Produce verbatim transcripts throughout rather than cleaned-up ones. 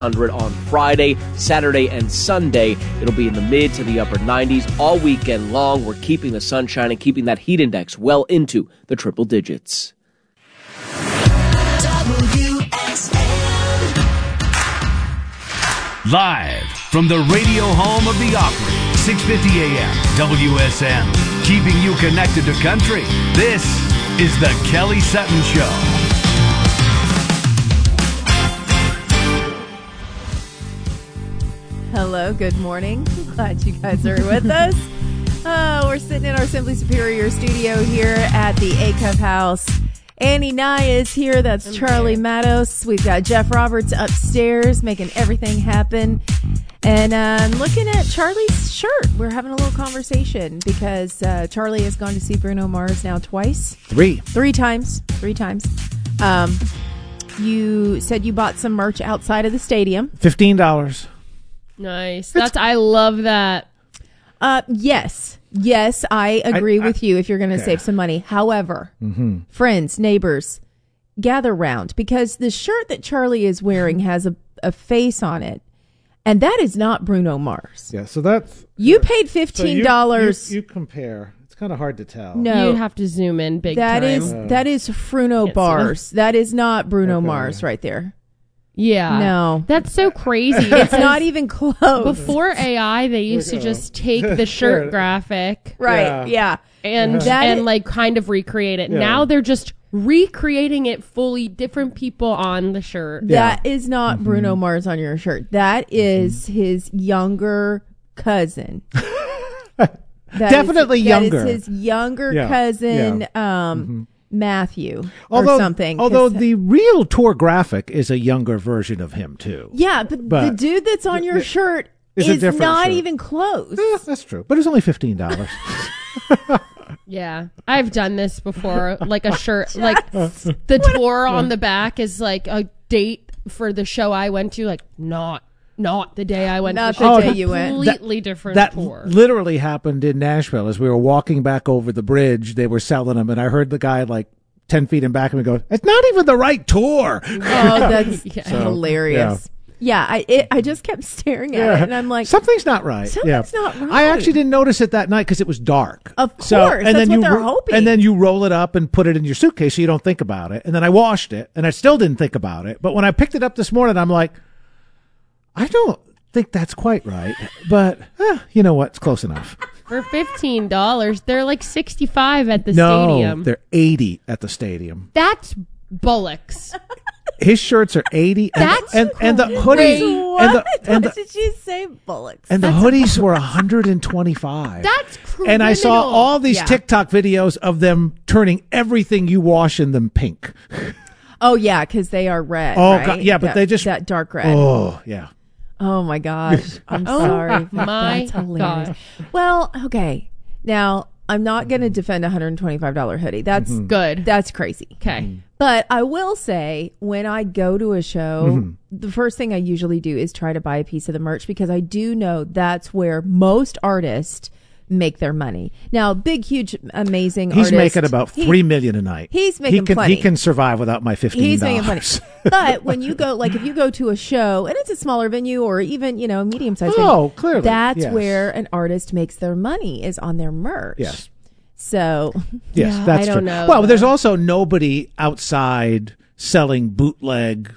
on Friday, Saturday, and Sunday. It'll be in the mid to the upper nineties all weekend long. We're keeping the sun shining, keeping that heat index well into the triple digits. W S M. Live from the radio home of the Opry, six fifty A M, W S M. Keeping you connected to country. This is the Kelly Sutton Show. Hello, good morning. Glad you guys are with us. Uh, we're sitting in our Simply Superior studio here at the A-Cup House. Annie Nye is here. That's I'm Charlie here. Matos. We've got Jeff Roberts upstairs making everything happen. And um, looking at Charlie's shirt, we're having a little conversation because uh, Charlie has gone to see Bruno Mars now twice. Three. Three times. Three times. Um, you said you bought some merch outside of the stadium. fifteen dollars. Nice. That's I love that. Uh, yes. Yes, I agree I, I, with you if you're going to okay. save some money. However, mm-hmm. friends, neighbors, gather round because the shirt that Charlie is wearing has a, a face on it. And that is not Bruno Mars. Yeah, so that's... You paid fifteen dollars. So you, you, you compare. It's kind of hard to tell. No. You have to zoom in big that time. Is, uh, that is Fruno Bars. That is not Bruno okay. Mars right there. Yeah. No. That's so crazy. It's not even close. Before A I, they used to just take the shirt graphic. Right, yeah. yeah. And, uh-huh. and is, like, kind of recreate it. Yeah. Now they're just recreating it fully, different people on the shirt. Yeah. That is not mm-hmm. Bruno Mars on your shirt. That is mm-hmm. his younger cousin. Definitely is, younger. That is his younger yeah. cousin, yeah. um... Mm-hmm. Matthew although, or something. Although the real tour graphic is a younger version of him, too. Yeah, but, but the dude that's on your shirt is, is not shirt. even close. Eh, that's true. But it's only fifteen dollars. Yeah, I've done this before. Like a shirt, like the tour on the back is like a date for the show I went to, like not. Not the day I went. Not to the the day you went. Completely that, different that tour. That literally happened in Nashville. As we were walking back over the bridge, they were selling them, and I heard the guy like ten feet in back of me go, "It's not even the right tour." Oh, that's yeah. so, hilarious. Yeah, yeah I it, I just kept staring at yeah. it, and I'm like, something's not right. Something's yeah. not right. I actually didn't notice it that night because it was dark. Of course, so, and that's then what you they're ro- hoping. And then you roll it up and put it in your suitcase so you don't think about it. And then I washed it, and I still didn't think about it. But when I picked it up this morning, I'm like, I don't think that's quite right, but eh, you know what? It's close enough. For fifteen dollars, they're like sixty-five at the no, stadium. No, they're eighty at the stadium. That's bullocks. His shirts are eighty. And, That's and, and the hoodie. What? And the, and what the, did you say, bullocks? And the That's hoodies were one hundred twenty-five. That's criminal. And I saw all these yeah. TikTok videos of them turning everything you wash in them pink. Oh yeah, because they are red. Oh right? God, yeah, but that, they just that dark red. Oh yeah. Oh my gosh. I'm sorry. My That's hilarious. gosh. Well, okay. Now, I'm not going to defend a one hundred twenty-five dollars hoodie. That's Mm-hmm. good. That's crazy. Okay. Mm-hmm. But I will say, when I go to a show, mm-hmm. the first thing I usually do is try to buy a piece of the merch because I do know that's where most artists make their money. Now, big, huge, amazing He's artist, making about he, three million a night. He's making he can, plenty. He can survive without my fifteen dollars. He's making plenty. But when you go, like, if you go to a show and it's a smaller venue or even, you know, medium sized venue, oh, clearly, that's yes. where an artist makes their money is on their merch. Yes. So, yes, yeah, that's I don't true. know. Well, there's also nobody outside selling bootleg.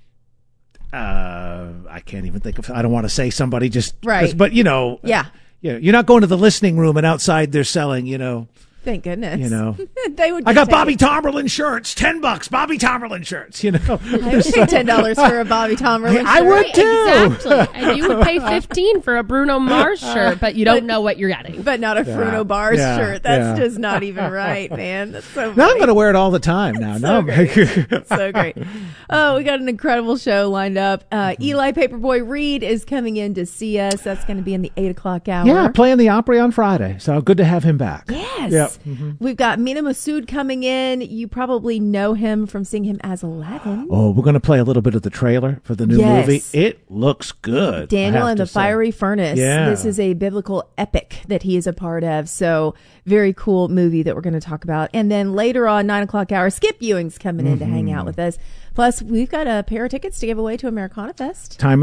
Uh, I can't even think of. I don't want to say somebody just right, but you know, yeah. You know, you're not going to the listening room and outside they're selling, you know. Thank goodness. You know, they would. I got take Bobby it. Tomberlin shirts, ten bucks. Bobby Tomberlin shirts. You know, I would pay ten dollars for a Bobby Tomberlin shirt. I would too. Exactly, and you would pay fifteen for a Bruno Mars shirt, but you don't but, know what you're getting. But not a yeah. Fruno Bars yeah. shirt. That's yeah. just not even right, man. That's so. Now funny. I'm going to wear it all the time. Now, so no, great. So great. Oh, we got an incredible show lined up. Uh, Eli Paperboy Reed is coming in to see us. That's going to be in the eight o'clock hour. Yeah, playing the Opry on Friday. So good to have him back. Yes. Yep. Mm-hmm. We've got Mina Masood coming in. You probably know him from seeing him as Aladdin. Oh, we're going to play a little bit of the trailer for the new yes. movie. It looks good. Daniel and the say. Fiery Furnace. Yeah. This is a biblical epic that he is a part of. So very cool movie that we're going to talk about. And then later on, nine o'clock hour, Skip Ewing's coming in mm-hmm. to hang out with us. Plus, we've got a pair of tickets to give away to Americana Fest. Time